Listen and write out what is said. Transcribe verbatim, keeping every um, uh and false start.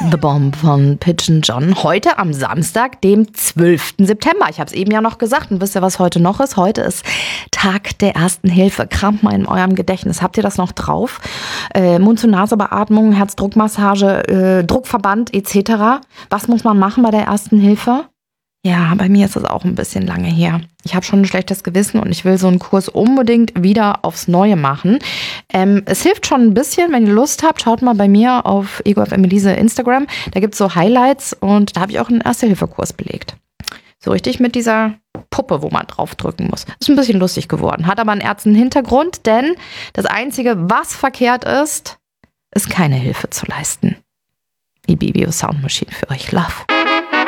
The Bomb von Pigeon John. Heute am Samstag, dem zwölften September. Ich habe es eben ja noch gesagt. Und wisst ihr, was heute noch ist? Heute ist Tag der Ersten Hilfe. Kramt mal in eurem Gedächtnis. Habt ihr das noch drauf? Äh, Mund-zu-Nase-Beatmung, Herzdruckmassage, äh, Druckverband et cetera. Was muss man machen bei der Ersten Hilfe? Ja, bei mir ist es auch ein bisschen lange her. Ich habe schon ein schlechtes Gewissen und ich will so einen Kurs unbedingt wieder aufs Neue machen. Ähm, es hilft schon ein bisschen, wenn ihr Lust habt, schaut mal bei mir auf Ego F M Elise Instagram. Da gibt es so Highlights und da habe ich auch einen Erste-Hilfe-Kurs belegt. So richtig mit dieser Puppe, wo man draufdrücken muss. Ist ein bisschen lustig geworden, hat aber einen ernsten Hintergrund, denn das Einzige, was verkehrt ist, ist keine Hilfe zu leisten. Die B B O Sound Machine für euch. Love.